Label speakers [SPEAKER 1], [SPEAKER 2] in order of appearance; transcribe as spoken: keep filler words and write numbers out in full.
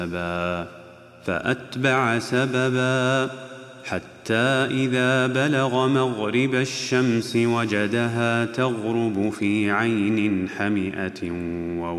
[SPEAKER 1] فأتبع سببا حتى إذا بلغ مغرب الشمس وجدها تغرب في عين حمئة